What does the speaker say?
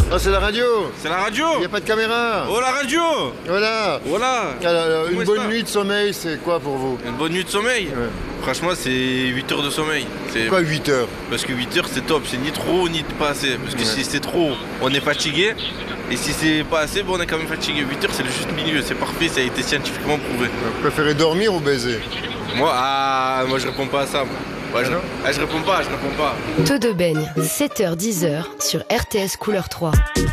Ah, c'est la radio. C'est la radio. Il n'y a pas de caméra. Oh, la radio. Voilà. Voilà. Alors, Comment une est-ce bonne que- nuit de sommeil, c'est quoi pour vous? Une bonne nuit de sommeil. Ouais. Franchement, c'est 8 heures de sommeil. Quoi, 8 heures? Parce que 8 heures, c'est top. C'est ni trop, ni pas assez. Parce que Ouais. si c'est trop, on est fatigué. Et si c'est pas assez, bon, on est quand même fatigué. 8 heures, c'est le juste milieu. C'est parfait. Ça a été scientifiquement prouvé. Vous préférez dormir ou baiser? Moi, je réponds pas à ça. Moi. Ouais, je réponds pas. Taux de baigne, 7h-10h sur RTS Couleur 3.